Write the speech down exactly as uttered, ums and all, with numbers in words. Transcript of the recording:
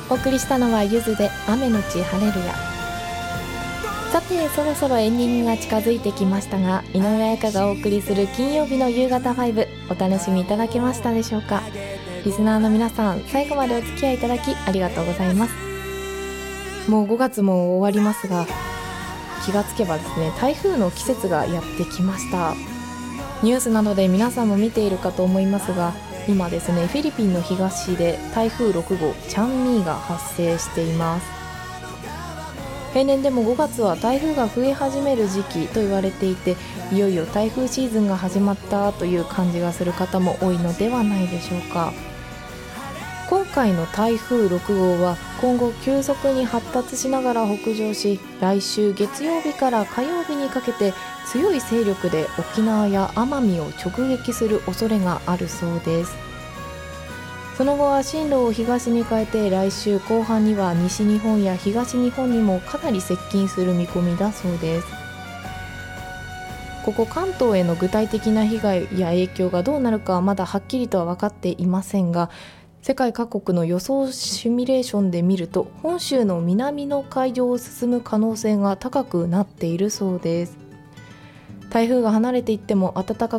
お送りしたのはゆずで雨のち晴れるや。さてそろそろエンディングが近づいてきましたが、井上彩香がお送りする金曜日の夕方ファイブ、お楽しみいただけましたでしょうか。リスナーの皆さん、最後までお付き合いいただきありがとうございます。もうごがつも終わりますが、気がつけばですね、台風の季節がやってきました。ニュースなどで皆さんも見ているかと思いますが、今ですね、フィリピンの東で台風ろくごうチャンミーが発生しています。平年でもごがつは台風が増え始める時期と言われていて、いよいよ台風シーズンが始まったという感じがする方も多いのではないでしょうか。今回の台風ろくごうは今後急速に発達しながら北上し、来週月曜日から火曜日にかけて強い勢力で沖縄や奄美を直撃する恐れがあるそうです。その後は進路を東に変えて、来週後半には西日本や東日本にもかなり接近する見込みだそうです。ここ関東への具体的な被害や影響がどうなるかはまだはっきりとは分かっていませんが、世界各国の予想シミュレーションで見ると、本州の南の海上を進む可能性が高くなっているそうです。台風が離れていっても暖か